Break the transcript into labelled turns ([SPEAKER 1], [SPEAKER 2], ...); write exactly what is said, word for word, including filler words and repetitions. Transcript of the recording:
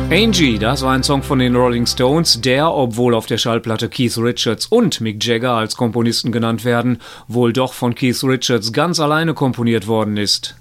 [SPEAKER 1] Angie, das war ein Song von den Rolling Stones, der, obwohl auf der Schallplatte Keith Richards und Mick Jagger als Komponisten genannt werden, wohl doch von Keith Richards ganz alleine komponiert worden ist.